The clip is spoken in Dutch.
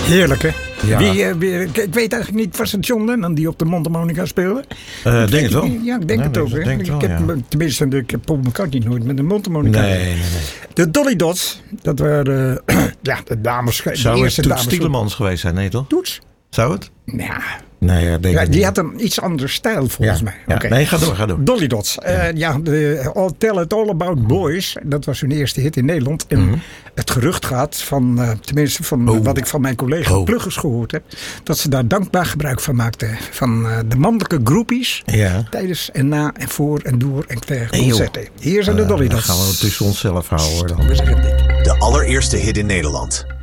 Heerlijk, hè? Ja. Ik weet eigenlijk niet, was het John Lennon die op de mondharmonica speelde? Denk het wel. Ja, ik denk het ook. Hè? Ik heb Paul McCartney nooit met een mondharmonica. Nee. De Dolly Dots, dat waren de dames. Zou het Toets Tielemans geweest zijn? Nee, toch? Toets? Zou het? Ja. Nee, denk ik die niet. had een iets andere stijl volgens mij. Ja. Okay. Nee, ga door. Dolly Dots. Tell It All About Boys. Dat was hun eerste hit in Nederland. En het gerucht gaat tenminste van wat ik van mijn collega Pluggers gehoord heb. Dat ze daar dankbaar gebruik van maakten. Van de mannelijke groepies. Ja. Tijdens en na en voor en door en tegen concerten. Hier zijn de Dolly Dots. Dat gaan we tussen onszelf houden hoor. We zeggen dit. De allereerste hit in Nederland.